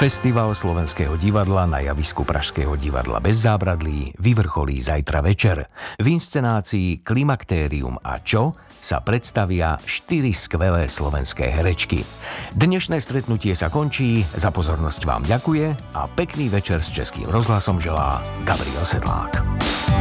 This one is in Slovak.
Festival Slovenského divadla na javisku Pražského divadla Bez zábradlí vyvrcholí zajtra večer. V inscenácii Klimaktérium a čo sa predstavia 4 skvelé slovenské herečky. Dnešné stretnutie sa končí, za pozornosť vám ďakuje a pekný večer s Českým rozhlasom želá Gabriel Sedlák.